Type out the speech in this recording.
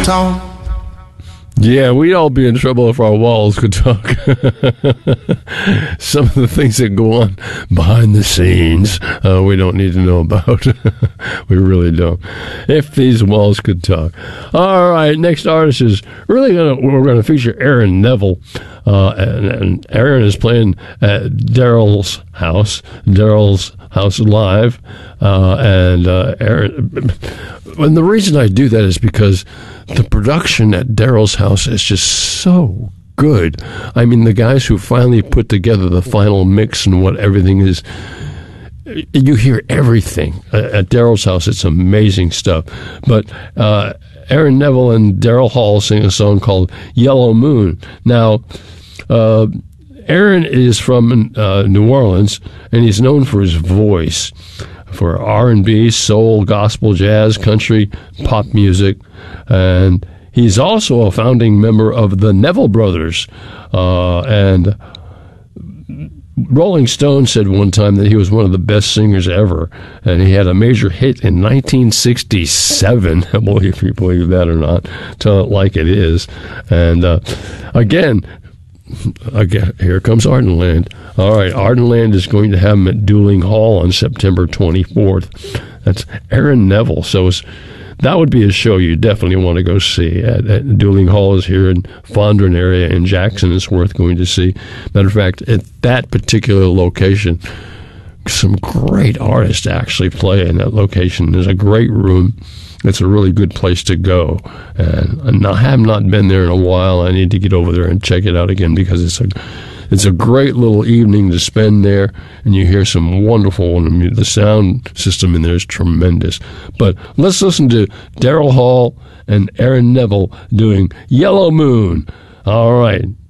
talk. Yeah, we'd all be in trouble if our walls could talk. Some of the things that go on behind the scenes, we don't need to know about. We really don't. If these walls could talk. All right, next artist is we're going to feature Aaron Neville. And Aaron is playing at Daryl's House Live. And the reason I do that is because the production at Daryl's house is just so good. I mean, the guys who finally put together the final mix and what everything is, you hear everything. At Daryl's house, it's amazing stuff. But Aaron Neville and Daryl Hall sing a song called Yellow Moon. Now, Aaron is from New Orleans, and he's known for his voice, for R&B, soul, gospel, jazz, country, pop music. And he's also a founding member of the Neville Brothers. And Rolling Stone said one time that he was one of the best singers ever. And he had a major hit in 1967. If you believe that or not, tell it like it is. And again, here comes Ardenland. All right, Ardenland is going to have him at Dueling Hall on September 24th. That's Aaron Neville. So that would be a show you definitely want to go see. At Dueling Hall is here in Fondren area in Jackson. It's worth going to see. Matter of fact, at that particular location, some great artists actually play in that location. There's a great room. It's a really good place to go. And I have not been there in a while. I need to get over there and check it out again because it's a great little evening to spend there, and you hear some wonderful, the sound system in there is tremendous. But let's listen to Daryl Hall and Aaron Neville doing Yellow Moon. All right.